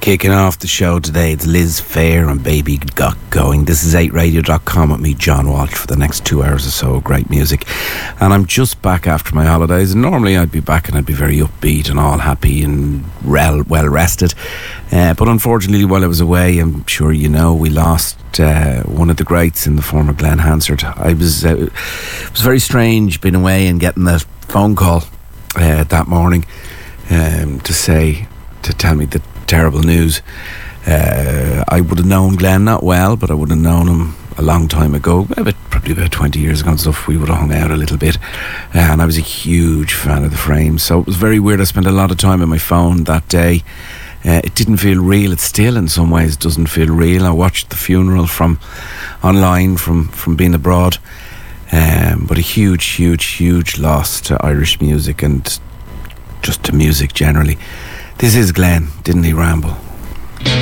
Kicking off the show today, it's Liz Phair and Baby Got Going. This is 8radio.com with me, John Walsh, for the next 2 hours or so. Great music. And I'm just back after my holidays. And normally I'd be back and I'd be very upbeat and all happy and well rested. But unfortunately, while I was away, I'm sure you know, we lost one of the greats in the form of Glen Hansard. It was very strange being away and getting that phone call that morning to tell me the terrible news. I would have known Glenn not well, but I would have known him a long time ago, probably about 20 years ago and stuff. We would have hung out a little bit, and I was a huge fan of the Frames, so it was very weird. I spent a lot of time on my phone that day. It didn't feel real. It still in some ways doesn't feel real. I watched the funeral from online from being abroad, but a huge loss to Irish music and just to music generally. This is Glenn, Didn't He Ramble?